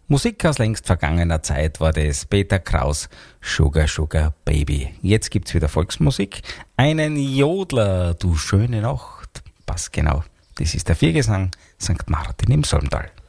Musik aus längst vergangener Zeit war das Peter Kraus Sugar Sugar Baby. Jetzt gibt's wieder Volksmusik. Einen Jodler, du schöne Nacht. Pass genau. Das ist der Viergesang St. Martin im Solmtal.